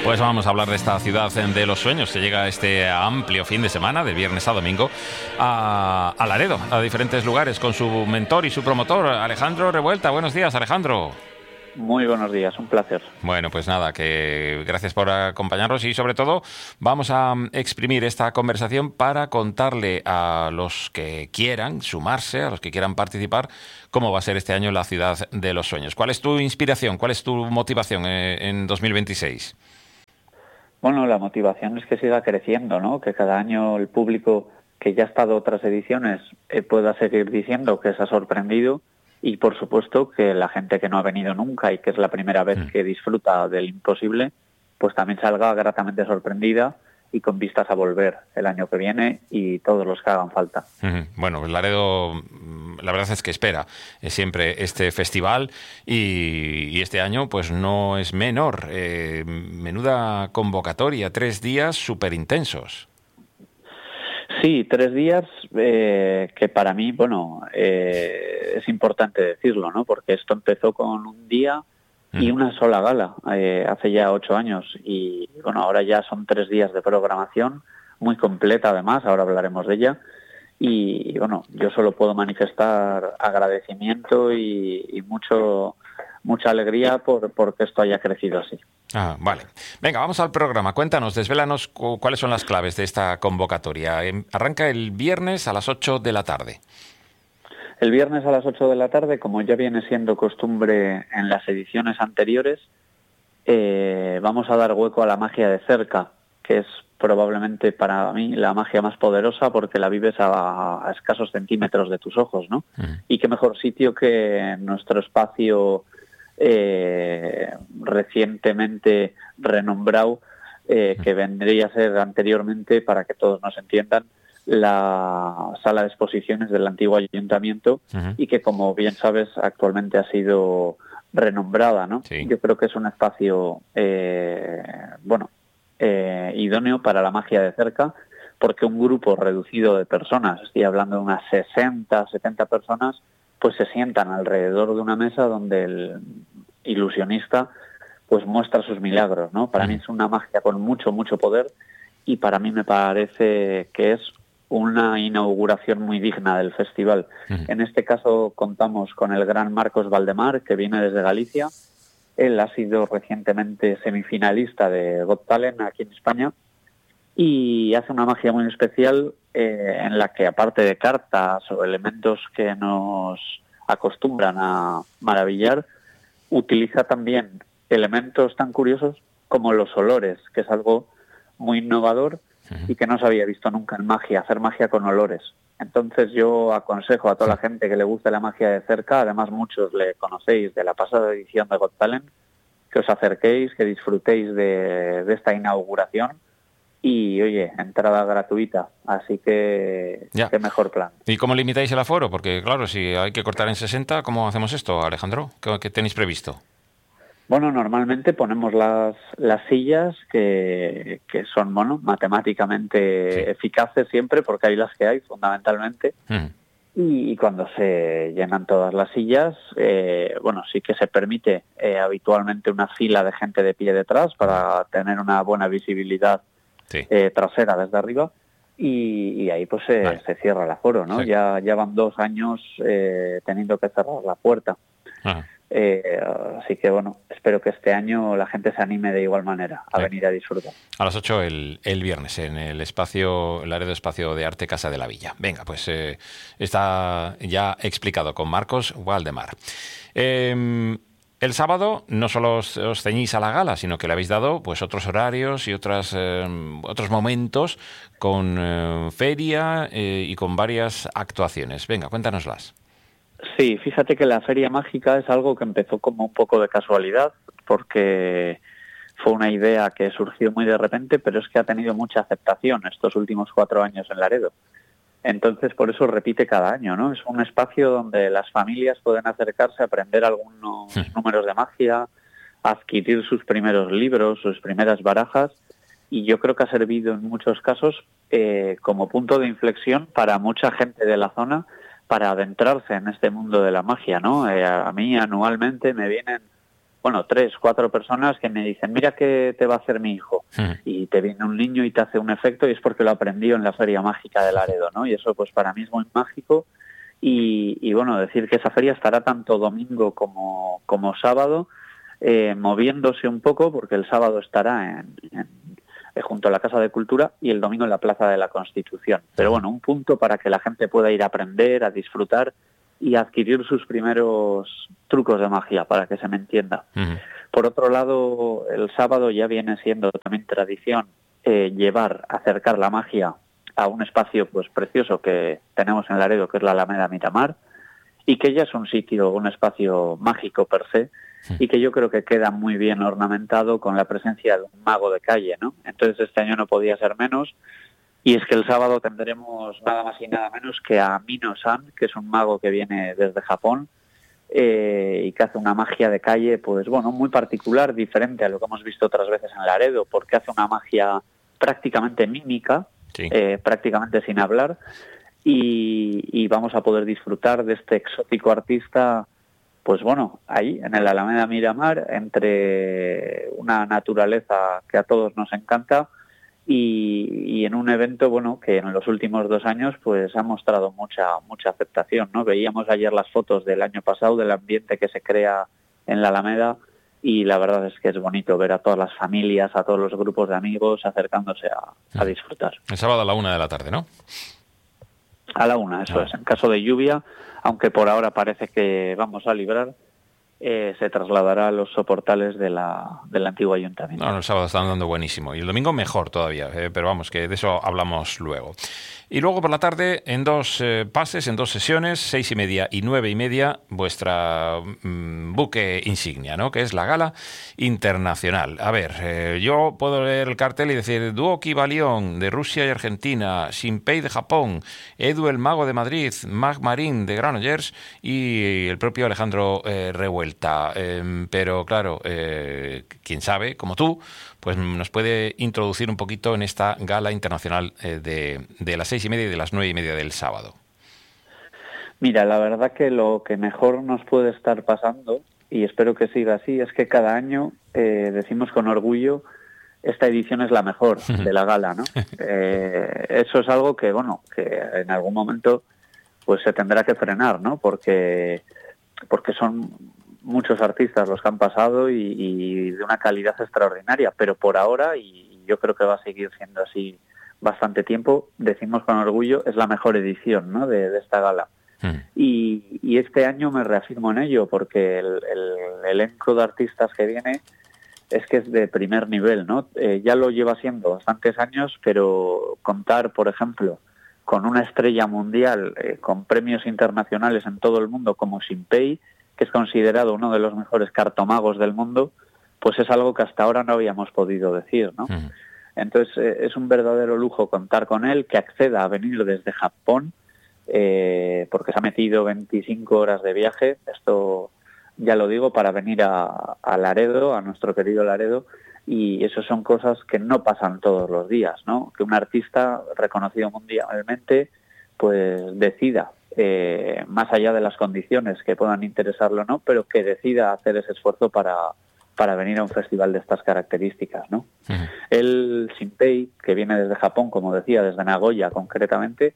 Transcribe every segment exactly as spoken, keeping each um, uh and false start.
Pues vamos a hablar de esta ciudad de los sueños que llega este amplio fin de semana, de viernes a domingo, a, a Laredo, a diferentes lugares, con su mentor y su promotor, Alejandro Revuelta. Buenos días, Alejandro. Muy buenos días, un placer. Bueno, pues nada, que gracias por acompañarnos y sobre todo vamos a exprimir esta conversación para contarle a los que quieran sumarse, a los que quieran participar, cómo va a ser este año la ciudad de los sueños. ¿Cuál es tu inspiración? ¿Cuál es tu motivación en dos mil veintiséis? Bueno, la motivación es que siga creciendo, ¿no? Que cada año el público que ya ha estado otras ediciones eh, pueda seguir diciendo que se ha sorprendido. Y, por supuesto, que la gente que no ha venido nunca y que es la primera vez que disfruta del imposible, pues también salga gratamente sorprendida y con vistas a volver el año que viene y todos los que hagan falta. Bueno, pues Laredo, la verdad es que espera siempre este festival y, y este año pues no es menor. Eh, menuda convocatoria, tres días súper intensos. Sí, tres días eh, que para mí, bueno, eh, es importante decirlo, ¿no? Porque esto empezó con un día y una sola gala eh, hace ya ocho años y, bueno, ahora ya son tres días de programación muy completa además, ahora hablaremos de ella y, y bueno, yo solo puedo manifestar agradecimiento y, y mucho mucha alegría por porque esto haya crecido así. Ah, vale. Venga, vamos al programa. Cuéntanos, desvélanos cu- cuáles son las claves de esta convocatoria. Arranca el viernes a las ocho de la tarde. El viernes a las ocho de la tarde, como ya viene siendo costumbre en las ediciones anteriores, eh, vamos a dar hueco a la magia de cerca, que es probablemente para mí la magia más poderosa porque la vives a, a escasos centímetros de tus ojos, ¿no? Uh-huh. Y qué mejor sitio que nuestro espacio eh, recientemente renombrado, eh, que vendría a ser anteriormente, para que todos nos entiendan, la sala de exposiciones del antiguo ayuntamiento uh-huh. y que, como bien sabes, actualmente ha sido renombrada, ¿no? Sí. Yo creo que es un espacio, eh, bueno, eh, idóneo para la magia de cerca, porque un grupo reducido de personas, estoy hablando de unas sesenta, setenta personas, pues se sientan alrededor de una mesa donde el ilusionista pues muestra sus milagros, ¿no? Para uh-huh. mí es una magia con mucho, mucho poder y para mí me parece que es una inauguración muy digna del festival. Uh-huh. En este caso contamos con el gran Marcos Valdemar, que viene desde Galicia. Él ha sido recientemente semifinalista de Got Talent aquí en España y hace una magia muy especial eh, en la que, aparte de cartas o elementos que nos acostumbran a maravillar, utiliza también elementos tan curiosos como los olores, que es algo muy innovador y que no se había visto nunca en magia, hacer magia con olores. Entonces yo aconsejo a toda la gente que le guste la magia de cerca, además muchos le conocéis de la pasada edición de Got Talent, que os acerquéis, que disfrutéis de, de esta inauguración y, oye, entrada gratuita, así que ya. Qué mejor plan. ¿Y cómo limitáis el aforo? Porque claro, si hay que cortar en sesenta, ¿cómo hacemos esto, Alejandro? ¿Qué, qué tenéis previsto? Bueno, normalmente ponemos las, las sillas que, que son, bueno, matemáticamente sí. eficaces siempre, porque hay las que hay, fundamentalmente. Mm. Y, y cuando se llenan todas las sillas, eh, bueno, sí que se permite eh, habitualmente una fila de gente de pie detrás para tener una buena visibilidad sí. eh, trasera desde arriba. Y, y ahí pues se, vale. se cierra el aforo, ¿no? Sí. Ya, ya van dos años eh, teniendo que cerrar la puerta. Ajá. Eh, así que bueno, espero que este año la gente se anime de igual manera a sí. venir a disfrutar. A las ocho el, el viernes en el espacio, el Laredo Espacio de Arte Casa de la Villa. Venga, pues eh, está ya explicado con Marcos Valdemar. Eh, el sábado no solo os, os ceñís a la gala, sino que le habéis dado pues otros horarios y otras, eh, otros momentos con eh, feria eh, y con varias actuaciones. Venga, cuéntanoslas. Sí, fíjate que la Feria Mágica es algo que empezó como un poco de casualidad, porque fue una idea que surgió muy de repente, pero es que ha tenido mucha aceptación estos últimos cuatro años en Laredo. Entonces, por eso repite cada año, ¿no? Es un espacio donde las familias pueden acercarse a aprender algunos sí. números de magia, adquirir sus primeros libros, sus primeras barajas, y yo creo que ha servido en muchos casos eh, como punto de inflexión para mucha gente de la zona, para adentrarse en este mundo de la magia, ¿no? Eh, a mí anualmente me vienen bueno, tres, cuatro personas que me dicen, mira qué te va a hacer mi hijo. Mm. Y te viene un niño y te hace un efecto y es porque lo aprendió en la Feria Mágica de Laredo, ¿no? Y eso pues para mí es muy mágico. Y, y bueno, decir que esa feria estará tanto domingo como, como sábado, eh, moviéndose un poco, porque el sábado estará en, en, junto a la Casa de Cultura y el domingo en la Plaza de la Constitución. Pero bueno, un punto para que la gente pueda ir a aprender, a disfrutar y a adquirir sus primeros trucos de magia, para que se me entienda. Uh-huh. Por otro lado, el sábado ya viene siendo también tradición eh, llevar, acercar la magia a un espacio pues precioso que tenemos en Laredo, que es la Alameda Miramar, y que ya es un sitio, un espacio mágico per se, sí. Y que yo creo que queda muy bien ornamentado con la presencia de un mago de calle, ¿no? Entonces este año no podía ser menos, y es que el sábado tendremos nada más y nada menos que a Mino-san, que es un mago que viene desde Japón, eh, y que hace una magia de calle, pues bueno, muy particular, diferente a lo que hemos visto otras veces en Laredo, porque hace una magia prácticamente mímica, sí. eh, prácticamente sin hablar, y, y vamos a poder disfrutar de este exótico artista, pues bueno, ahí en el Alameda Miramar, entre una naturaleza que a todos nos encanta y, y en un evento, bueno, que en los últimos dos años pues ha mostrado mucha mucha aceptación, ¿no? Veíamos ayer las fotos del año pasado del ambiente que se crea en la Alameda. Y la verdad es que es bonito ver a todas las familias, a todos los grupos de amigos acercándose a, a disfrutar. El sábado a la una de la tarde, ¿no? A la una, eso ah. es. En caso de lluvia, aunque por ahora parece que vamos a librar, eh, se trasladará a los soportales de la, del antiguo ayuntamiento. No, el sábado están dando buenísimo. Y el domingo mejor todavía, eh, pero vamos, que de eso hablamos luego. Y luego por la tarde, en dos eh, pases, en dos sesiones, seis y media y nueve y media, vuestra mmm, buque insignia, ¿no? Que es la Gala Internacional. A ver, eh, yo puedo leer el cartel y decir Duoki Balión de Rusia y Argentina, Shinpei de Japón, Edu el Mago de Madrid, Mag Marín de Granollers y el propio Alejandro eh, Revuelta. Eh, pero claro, eh, quién sabe, como tú, pues nos puede introducir un poquito en esta Gala Internacional eh, de, de las seis y media y de las nueve y media del sábado. Mira, la verdad que lo que mejor nos puede estar pasando, y espero que siga así, es que cada año eh, decimos con orgullo, esta edición es la mejor de la gala, ¿no? Eh, eso es algo que, bueno, que en algún momento pues se tendrá que frenar, ¿no? Porque, porque son muchos artistas los que han pasado y, y de una calidad extraordinaria, pero por ahora, y yo creo que va a seguir siendo así bastante tiempo, decimos con orgullo, es la mejor edición, ¿no? de, de esta gala. Mm. Y, y este año me reafirmo en ello, porque el, el elenco de artistas que viene es que es de primer nivel, ¿no? Eh, ya lo lleva siendo bastantes años, pero contar, por ejemplo, con una estrella mundial, eh, con premios internacionales en todo el mundo como Shinpei, que es considerado uno de los mejores cartomagos del mundo, pues es algo que hasta ahora no habíamos podido decir, ¿no? Mm. Entonces eh, es un verdadero lujo contar con él, que acceda a venir desde Japón, eh, porque se ha metido veinticinco horas de viaje, esto ya lo digo, para venir a, a Laredo, a nuestro querido Laredo, y eso son cosas que no pasan todos los días, ¿no? Que un artista reconocido mundialmente pues decida, eh, más allá de las condiciones que puedan interesarlo o no, pero que decida hacer ese esfuerzo para, para venir a un festival de estas características, ¿no? Uh-huh. El Shinpei, que viene desde Japón, como decía, desde Nagoya concretamente,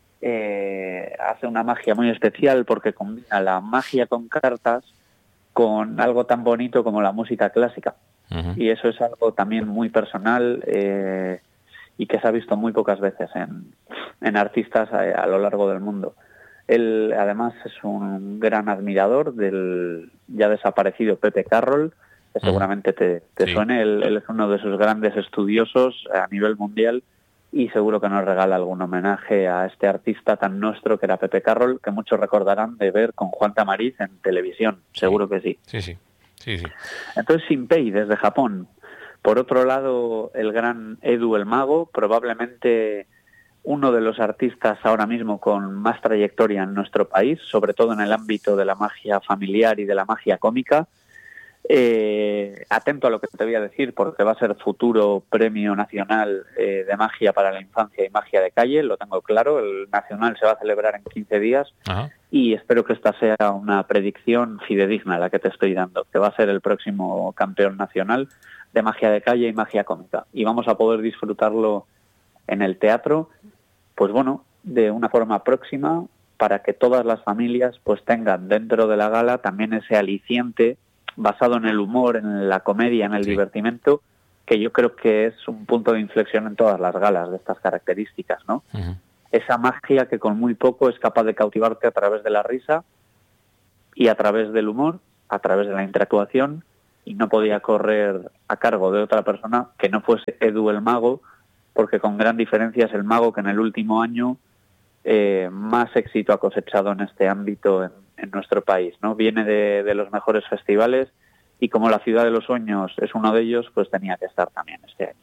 eh, hace una magia muy especial porque combina la magia con cartas con algo tan bonito como la música clásica. Uh-huh. Y eso es algo también muy personal eh, y que se ha visto muy pocas veces en, en artistas a, a lo largo del mundo. Él además es un gran admirador del ya desaparecido Pepe Carroll, que uh-huh. seguramente te, te sí. suene. Él, él es uno de sus grandes estudiosos a nivel mundial y seguro que nos regala algún homenaje a este artista tan nuestro que era Pepe Carroll, que muchos recordarán de ver con Juan Tamariz en televisión, sí. seguro que sí. Sí, sí. Sí, sí. Entonces Shinpei desde Japón. Por otro lado, el gran Edu el Mago, probablemente uno de los artistas ahora mismo con más trayectoria en nuestro país, sobre todo en el ámbito de la magia familiar y de la magia cómica. Eh, atento a lo que te voy a decir, porque va a ser futuro premio nacional eh, de magia para la infancia y magia de calle, lo tengo claro. El nacional se va a celebrar en quince días. Ajá. Y espero que esta sea una predicción fidedigna la que te estoy dando, que va a ser el próximo campeón nacional de magia de calle y magia cómica. Y vamos a poder disfrutarlo en el teatro, pues bueno, de una forma próxima, para que todas las familias pues tengan dentro de la gala también ese aliciente basado en el humor, en la comedia, en el sí. divertimento, que yo creo que es un punto de inflexión en todas las galas de estas características, ¿no? Uh-huh. Esa magia que con muy poco es capaz de cautivarte a través de la risa y a través del humor, a través de la interactuación, y no podía correr a cargo de otra persona que no fuese Edu el Mago, porque con gran diferencia es el mago que en el último año eh, más éxito ha cosechado en este ámbito en, en nuestro país, ¿no? Viene de, de los mejores festivales y como la Ciudad de los Sueños es uno de ellos, pues tenía que estar también este año.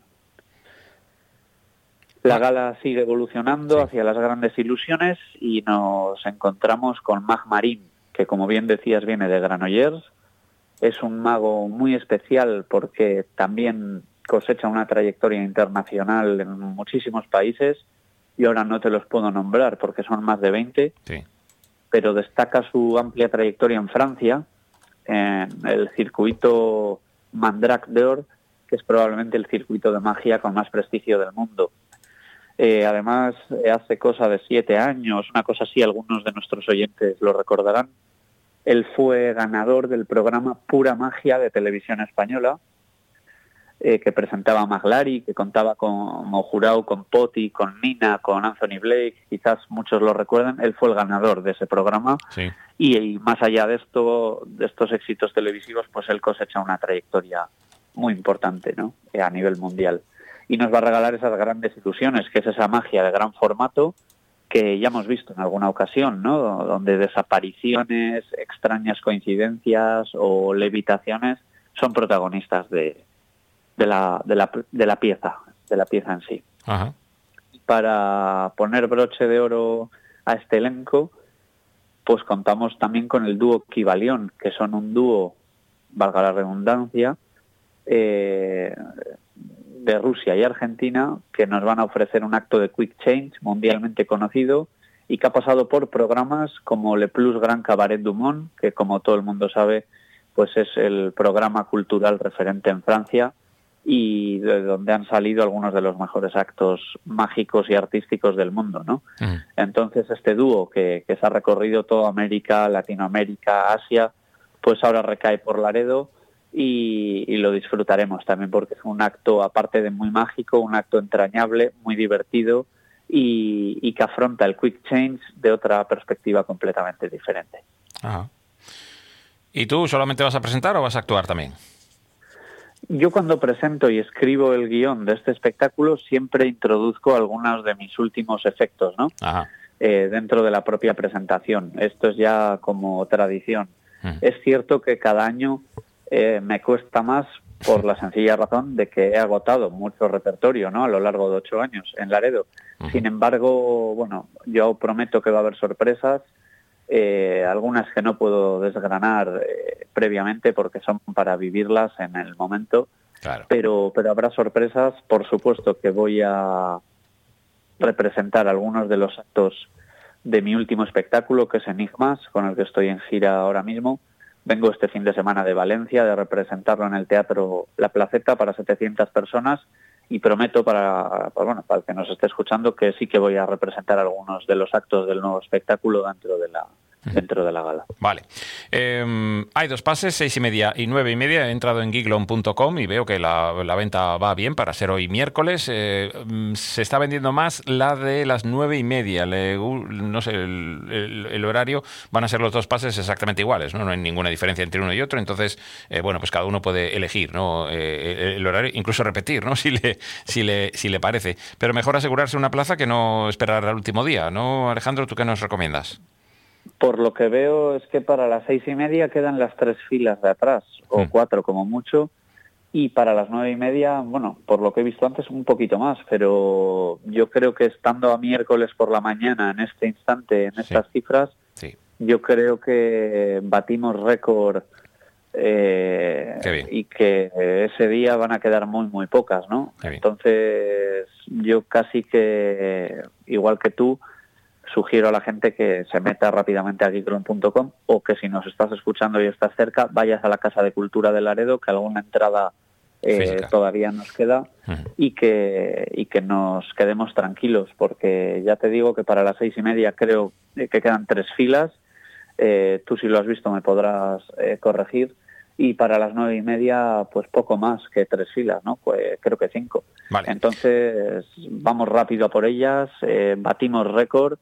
La gala sigue evolucionando sí. hacia las grandes ilusiones y nos encontramos con Mag Marín, que como bien decías viene de Granollers. Es un mago muy especial porque también cosecha una trayectoria internacional en muchísimos países y ahora no te los puedo nombrar porque son más de veinte, sí. pero destaca su amplia trayectoria en Francia, en el circuito Mandrake d'Or, que es probablemente el circuito de magia con más prestigio del mundo. Eh, además, hace cosa de siete años, una cosa así, algunos de nuestros oyentes lo recordarán, él fue ganador del programa Pura Magia de Televisión Española, eh, que presentaba a Maglari, que contaba como jurado con Poti, con Nina, con Anthony Blake, quizás muchos lo recuerden. Él fue el ganador de ese programa sí. y, y más allá de esto, de estos éxitos televisivos, pues él cosecha una trayectoria muy importante, ¿no? Eh, a nivel mundial. Y nos va a regalar esas grandes ilusiones, que es esa magia de gran formato que ya hemos visto en alguna ocasión, ¿no? Donde desapariciones, extrañas coincidencias o levitaciones son protagonistas de, de, la, de, la, de la pieza, de la pieza en sí. Ajá. Para poner broche de oro a este elenco, pues contamos también con el dúo Kibalión, que son un dúo, valga la redundancia, eh, de Rusia y Argentina, que nos van a ofrecer un acto de quick change mundialmente conocido y que ha pasado por programas como Le Plus Grand Cabaret du Monde, que como todo el mundo sabe, pues es el programa cultural referente en Francia y de donde han salido algunos de los mejores actos mágicos y artísticos del mundo, ¿no? Mm. Entonces este dúo que, que se ha recorrido toda América, Latinoamérica, Asia, pues ahora recae por Laredo. Y, y lo disfrutaremos también porque es un acto, aparte de muy mágico, un acto entrañable, muy divertido y, y que afronta el quick change de otra perspectiva completamente diferente. Ajá. ¿Y tú solamente vas a presentar o vas a actuar también? Yo cuando presento y escribo el guión de este espectáculo siempre introduzco algunos de mis últimos efectos, ¿no? Ajá. Eh, dentro de la propia presentación. Esto es ya como tradición. Mm. Es cierto que cada año Eh, me cuesta más por la sencilla razón de que he agotado mucho repertorio, ¿no? A lo largo de ocho años en Laredo. Uh-huh. Sin embargo, bueno, yo prometo que va a haber sorpresas, eh, algunas que no puedo desgranar eh, previamente porque son para vivirlas en el momento, claro. pero, pero habrá sorpresas. Por supuesto que voy a representar algunos de los actos de mi último espectáculo, que es Enigmas, con el que estoy en gira ahora mismo. Vengo este fin de semana de Valencia de representarlo en el Teatro La Placeta para setecientas personas y prometo para, para, bueno, para el que nos esté escuchando que sí que voy a representar algunos de los actos del nuevo espectáculo dentro de la dentro de la gala. Vale. Eh, hay dos pases, seis y media y nueve y media. He entrado en giglon punto com y veo que la, la venta va bien para ser hoy miércoles. Eh, se está vendiendo más la de las nueve y media. Le, no sé, el, el, el horario van a ser los dos pases exactamente iguales, ¿no? No hay ninguna diferencia entre uno y otro. Entonces, eh, bueno, pues cada uno puede elegir, ¿no? Eh, el horario, incluso repetir, ¿no? Si le, si le, si le parece. Pero mejor asegurarse una plaza que no esperar al último día, ¿no, Alejandro? ¿Tú qué nos recomiendas? Por lo que veo es que para las seis y media quedan las tres filas de atrás, o mm. cuatro como mucho, y para las nueve y media, bueno, por lo que he visto antes, un poquito más, pero yo creo que estando a miércoles por la mañana, en este instante, en estas sí. cifras, sí. yo creo que batimos récord eh, y que ese día van a quedar muy, muy pocas, ¿no? Entonces, yo casi que, igual que tú, sugiero a la gente que se meta rápidamente a geekroom punto com o que si nos estás escuchando y estás cerca, vayas a la Casa de Cultura de Laredo, que alguna entrada eh, todavía nos queda, uh-huh. y que y que nos quedemos tranquilos, porque ya te digo que para las seis y media creo que quedan tres filas, eh, tú si lo has visto me podrás eh, corregir, y para las nueve y media pues poco más que tres filas, ¿no? Pues creo que cinco. Vale. Entonces vamos rápido a por ellas, eh, batimos récord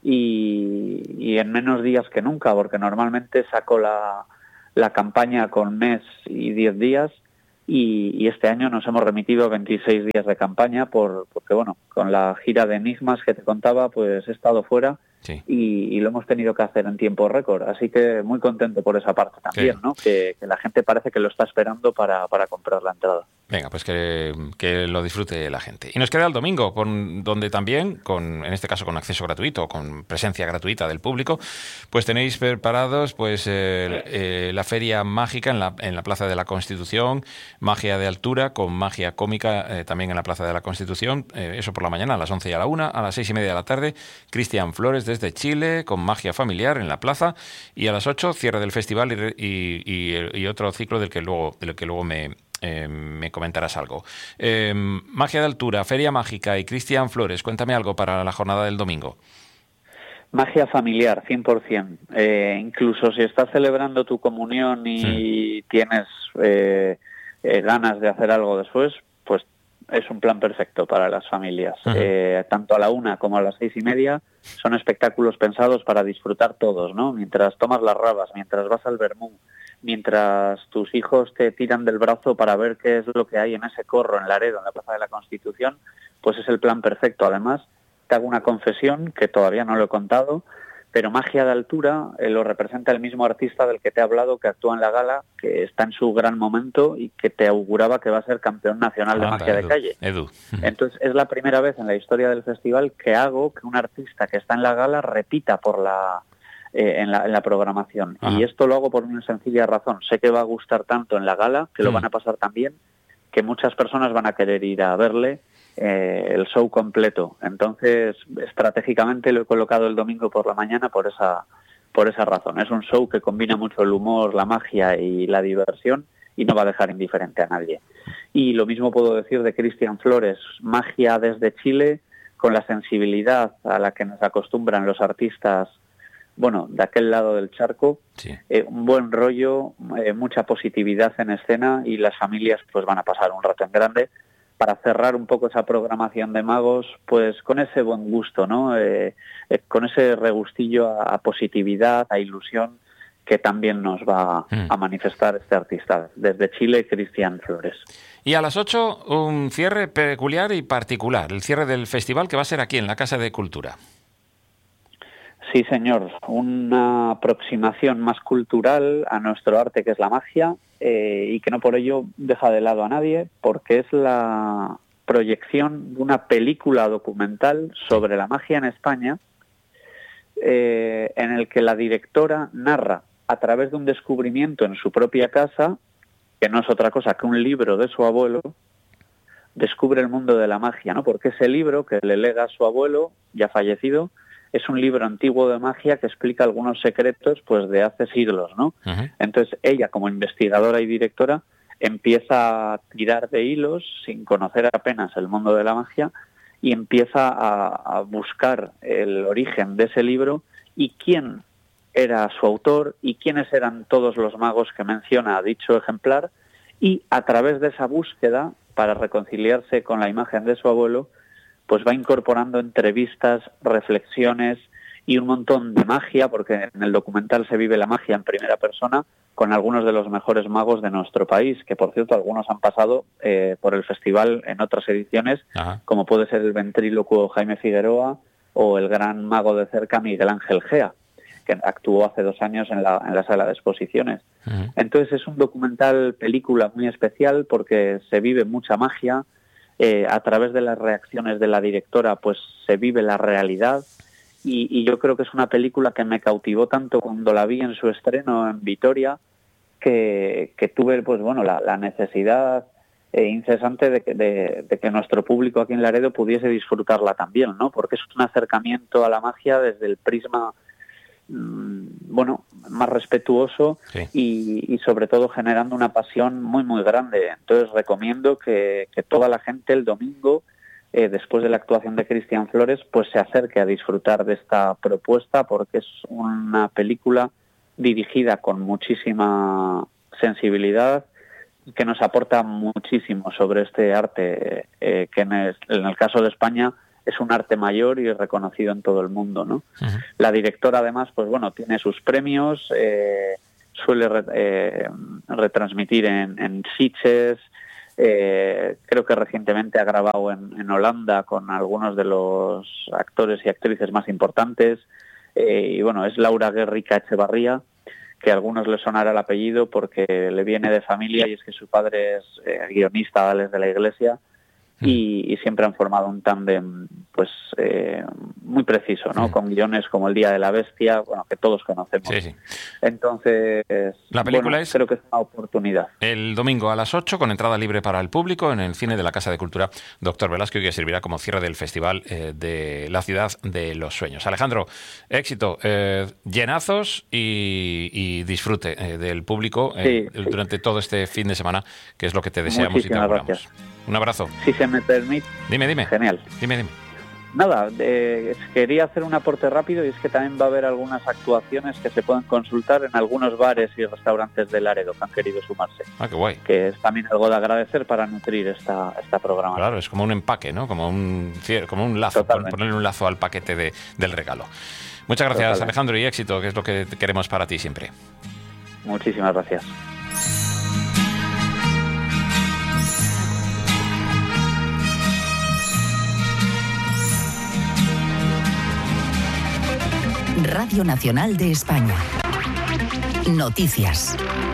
y, y en menos días que nunca, porque normalmente saco la, la campaña con mes y diez días y, y este año nos hemos remitido a veintiséis días de campaña por, porque bueno, con la gira de Enigmas que te contaba, pues he estado fuera. Sí. Y, y lo hemos tenido que hacer en tiempo récord, así que muy contento por esa parte también, sí. ¿no? Que, que la gente parece que lo está esperando para, para comprar la entrada. Venga, pues que, que lo disfrute la gente. Y nos queda el domingo, con, donde también, con en este caso con acceso gratuito, con presencia gratuita del público, pues tenéis preparados pues eh, eh, la feria mágica en la, en la Plaza de la Constitución, magia de altura con magia cómica eh, también en la Plaza de la Constitución, eh, eso por la mañana a las once y a la una, a las seis y media de la tarde, Cristian Flores desde Chile con magia familiar en la plaza, y a las ocho cierre del festival y, y, y, y otro ciclo del que luego, del que luego me... Eh, me comentarás algo. Eh, magia de altura, feria mágica y Cristian Flores, cuéntame algo para la jornada del domingo. Magia familiar, cien por ciento. Eh, incluso si estás celebrando tu comunión y sí. tienes eh, eh, ganas de hacer algo después, pues es un plan perfecto para las familias. Uh-huh. Eh, tanto a la una como a las seis y media son espectáculos pensados para disfrutar todos, ¿no? Mientras tomas las rabas, mientras vas al vermú, mientras tus hijos te tiran del brazo para ver qué es lo que hay en ese corro en Laredo, en la Plaza de la Constitución, pues es el plan perfecto. Además, te hago una confesión que todavía no lo he contado, pero Magia de Altura eh, lo representa el mismo artista del que te he hablado, que actúa en la gala, que está en su gran momento y que te auguraba que va a ser campeón nacional de ah, magia Edu, de calle. Edu. Entonces, es la primera vez en la historia del festival que hago que un artista que está en la gala repita por la... Eh, en, la, en la programación. Ajá. Y esto lo hago por una sencilla razón. Sé que va a gustar tanto en la gala, que lo mm. van a pasar tan bien, que muchas personas van a querer ir a verle eh, el show completo. Entonces, estratégicamente lo he colocado el domingo por la mañana por esa, por esa razón. Es un show que combina mucho el humor, la magia y la diversión y no va a dejar indiferente a nadie. Y lo mismo puedo decir de Cristian Flores, magia desde Chile, con la sensibilidad a la que nos acostumbran los artistas, bueno, de aquel lado del charco, sí. eh, un buen rollo, eh, mucha positividad en escena y las familias pues van a pasar un rato en grande para cerrar un poco esa programación de magos, pues con ese buen gusto, ¿no? Eh, eh, con ese regustillo a, a positividad, a ilusión que también nos va mm. a manifestar este artista desde Chile, Cristian Flores. Y a las ocho un cierre peculiar y particular, el cierre del festival que va a ser aquí en la Casa de Cultura. Sí, señor. Una aproximación más cultural a nuestro arte, que es la magia, eh, y que no por ello deja de lado a nadie, porque es la proyección de una película documental sobre la magia en España, eh, en el que la directora narra, a través de un descubrimiento en su propia casa, que no es otra cosa que un libro de su abuelo, descubre el mundo de la magia, ¿no? Porque ese libro que le lega a su abuelo, ya fallecido, es un libro antiguo de magia que explica algunos secretos pues de hace siglos, ¿no? Uh-huh. Entonces ella, como investigadora y directora, empieza a tirar de hilos sin conocer apenas el mundo de la magia y empieza a, a buscar el origen de ese libro y quién era su autor y quiénes eran todos los magos que menciona dicho ejemplar, y a través de esa búsqueda para reconciliarse con la imagen de su abuelo, pues va incorporando entrevistas, reflexiones y un montón de magia, porque en el documental se vive la magia en primera persona con algunos de los mejores magos de nuestro país, que por cierto algunos han pasado eh, por el festival en otras ediciones, Ajá. como puede ser el ventrílocuo Jaime Figueroa o el gran mago de cerca Miguel Ángel Gea, que actuó hace dos años en la, en la sala de exposiciones. Uh-huh. Entonces es un documental película muy especial porque se vive mucha magia. Eh, a través de las reacciones de la directora pues se vive la realidad y, y yo creo que es una película que me cautivó tanto cuando la vi en su estreno en Vitoria, que, que tuve pues bueno la, la necesidad eh, incesante de que, de, de que nuestro público aquí en Laredo pudiese disfrutarla también, ¿no? Porque es un acercamiento a la magia desde el prisma bueno, más respetuoso, sí. y, y sobre todo generando una pasión muy muy grande. Entonces recomiendo que, que toda la gente el domingo, eh, después de la actuación de Cristian Flores, pues se acerque a disfrutar de esta propuesta, porque es una película dirigida con muchísima sensibilidad, que nos aporta muchísimo sobre este arte, eh, que en el, en el caso de España es un arte mayor y reconocido en todo el mundo, ¿no? Uh-huh. La directora, además, pues bueno, tiene sus premios, eh, suele re, eh, retransmitir en, en Sitges, eh, creo que recientemente ha grabado en, en Holanda con algunos de los actores y actrices más importantes, eh, y bueno, es Laura Guerrica Echevarría, que a algunos les sonará el apellido porque le viene de familia, y es que su padre es eh, guionista Alex de la Iglesia, Y, y siempre han formado un tándem pues eh, muy preciso, ¿no? Sí. Con guiones como El Día de la Bestia, bueno, que todos conocemos. Sí, sí. Entonces, la película bueno, es creo que es una oportunidad. El domingo a las ocho, con entrada libre para el público, en el cine de la Casa de Cultura Doctor Velázquez, que servirá como cierre del Festival eh, de la Ciudad de los Sueños. Alejandro, éxito, eh, llenazos y, y disfrute eh, del público eh, sí, sí. durante todo este fin de semana, que es lo que te deseamos. Muchísimas y te auguramos. Gracias. Un abrazo. Si se me permite. Dime, dime. Genial. Dime, dime. Nada, eh, quería hacer un aporte rápido, y es que también va a haber algunas actuaciones que se pueden consultar en algunos bares y restaurantes de Laredo que han querido sumarse. Ah, qué guay. Que es también algo de agradecer para nutrir esta, esta programación. Claro, es como un empaque, ¿no? Como un, como un lazo, Totalmente. Ponerle un lazo al paquete de, del regalo. Muchas gracias, Totalmente. Alejandro, y éxito, que es lo que queremos para ti siempre. Muchísimas gracias. Radio Nacional de España. Noticias.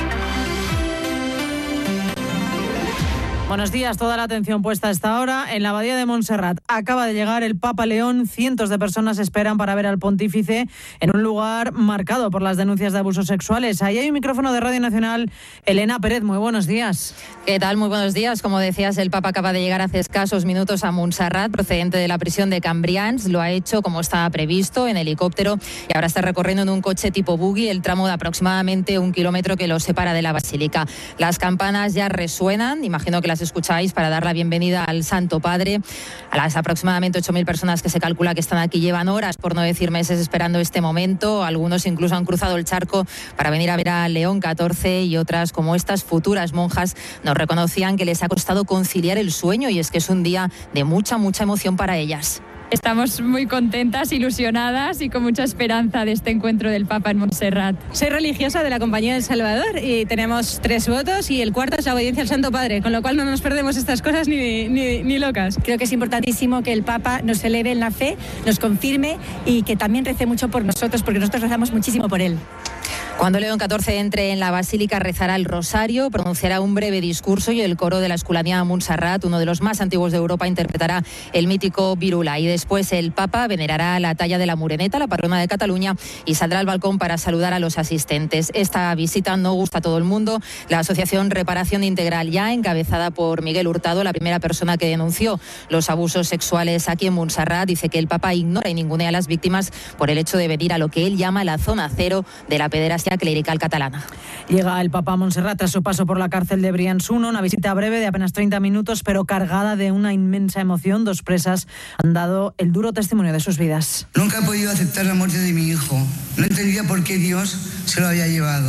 Buenos días, toda la atención puesta a esta hora en la Abadía de Montserrat. Acaba de llegar el Papa León, cientos de personas esperan para ver al pontífice en un lugar marcado por las denuncias de abusos sexuales. Ahí hay un micrófono de Radio Nacional. Elena Pérez, muy buenos días. ¿Qué tal? Muy buenos días. Como decías, el Papa acaba de llegar hace escasos minutos a Montserrat, procedente de la prisión de Cambrians. Lo ha hecho como estaba previsto, en helicóptero, y ahora está recorriendo en un coche tipo buggy el tramo de aproximadamente un kilómetro que lo separa de la basílica. Las campanas ya resuenan, imagino que las escucháis, para dar la bienvenida al Santo Padre. A las aproximadamente ocho mil personas que se calcula que están aquí llevan horas, por no decir meses, esperando este momento. Algunos incluso han cruzado el charco para venir a ver a León catorce, y otras, como estas futuras monjas, nos reconocían que les ha costado conciliar el sueño, y es que es un día de mucha, mucha emoción para ellas. Estamos muy contentas, ilusionadas y con mucha esperanza de este encuentro del Papa en Montserrat. Soy religiosa de la Compañía del Salvador y tenemos tres votos, y el cuarto es la obediencia al Santo Padre, con lo cual no nos perdemos estas cosas ni, ni, ni locas. Creo que es importantísimo que el Papa nos eleve en la fe, nos confirme, y que también rece mucho por nosotros, porque nosotros rezamos muchísimo por él. Cuando León catorce entre en la basílica, rezará el rosario, pronunciará un breve discurso, y el coro de la Esculanía Montserrat, uno de los más antiguos de Europa, interpretará el mítico Virula. Y después el Papa venerará la talla de la Moreneta, la patrona de Cataluña, y saldrá al balcón para saludar a los asistentes. Esta visita no gusta a todo el mundo. La Asociación Reparación Integral, ya encabezada por Miguel Hurtado, la primera persona que denunció los abusos sexuales aquí en Montserrat, dice que el Papa ignora y ningunea a las víctimas por el hecho de venir a lo que él llama la zona cero de la pederastia clerical catalana. Llega el Papa a Montserrat tras su paso por la cárcel de Brians uno, una visita breve de apenas treinta minutos, pero cargada de una inmensa emoción. Dos presas han dado el duro testimonio de sus vidas. Nunca he podido aceptar la muerte de mi hijo. No entendía por qué Dios se lo había llevado.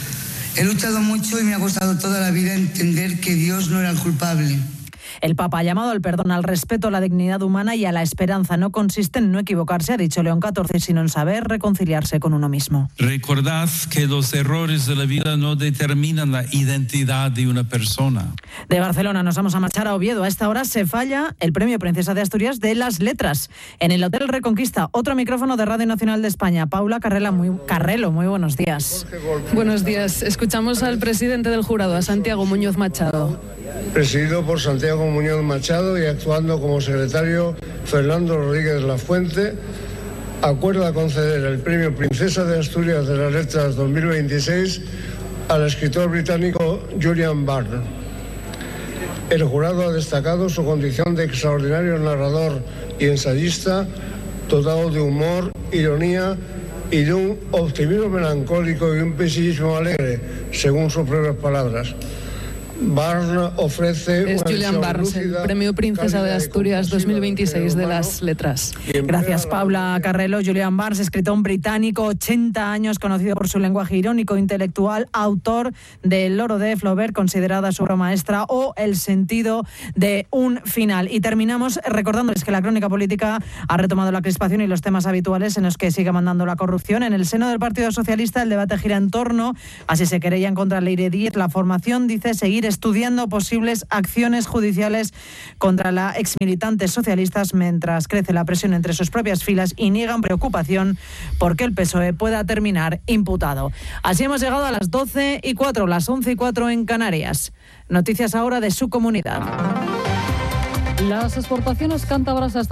He luchado mucho y me ha costado toda la vida entender que Dios no era el culpable. El Papa ha llamado al perdón, al respeto, a la dignidad humana y a la esperanza. No consiste en no equivocarse, ha dicho León catorce, sino en saber reconciliarse con uno mismo. Recordad que los errores de la vida no determinan la identidad de una persona. De Barcelona nos vamos a marchar a Oviedo. A esta hora se falla el Premio Princesa de Asturias de las Letras en el Hotel Reconquista. Otro micrófono de Radio Nacional de España. Paula Carrela, muy, Carrelo, muy buenos días. Buenos días. Escuchamos al presidente del jurado, a Santiago Muñoz Machado. Presidido por Santiago Muñoz Machado y actuando como secretario Fernando Rodríguez Lafuente, acuerda conceder el Premio Princesa de Asturias de las Letras dos mil veintiséis al escritor británico Julian Barnes. El jurado ha destacado su condición de extraordinario narrador y ensayista, dotado de humor, ironía y de un optimismo melancólico y un pesimismo alegre, según sus propias palabras. Barnes ofrece es una Julian Barnes, el Premio Princesa de Asturias dos mil veintiséis de las Letras. Gracias, Paula Carrelo. Julian Barnes, escritor británico, ochenta años, conocido por su lenguaje irónico intelectual, autor de El loro de Flaubert, considerada su obra maestra, o El sentido de un final. Y terminamos recordándoles que la crónica política ha retomado la crispación y los temas habituales en los que sigue mandando la corrupción. En el seno del Partido Socialista el debate gira en torno a si se querellan contra Leire Díez. La formación dice seguir estudiando posibles acciones judiciales contra la exmilitante socialistas mientras crece la presión entre sus propias filas y niegan preocupación porque el P S O E pueda terminar imputado. Así hemos llegado a las doce y cuatro, las once y cuatro en Canarias. Noticias ahora de su comunidad. Las exportaciones cántabras hasta